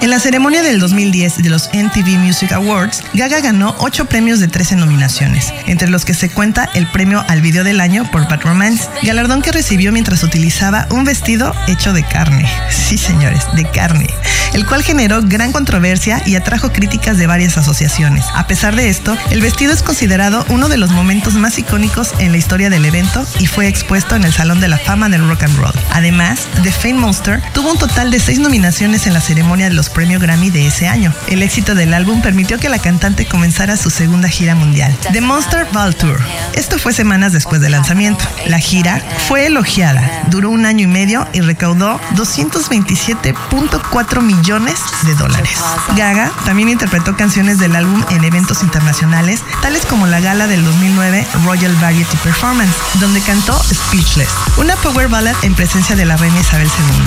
En la ceremonia del 2010 de los MTV Music Awards, Gaga ganó 8 premios de 13 nominaciones, entre los que se cuenta el premio al video del año por Bad Romance, galardón que recibió mientras utilizaba un vestido hecho de carne. Sí, señores, de carne, el cual generó gran controversia y atrajo críticas de varias asociaciones. A pesar de esto, el vestido es considerado uno de los momentos más icónicos en la historia del evento y fue expuesto en el Salón de la Fama del Rock and Roll. Además, The Fame Monster tuvo un total de 6 nominaciones en la ceremonia de los premios Grammy de ese año. El éxito del álbum permitió que la cantante comenzara su segunda gira mundial, The Monster Ball Tour. Esto fue semanas después del lanzamiento. La gira fue elogiada, duró 1 año y medio y recaudó $227.4 millones. Gaga también interpretó canciones del álbum en eventos internacionales, tales como la gala del 2009 Royal Variety Performance, donde cantó Speechless, una power ballad en presencia de la reina Isabel II.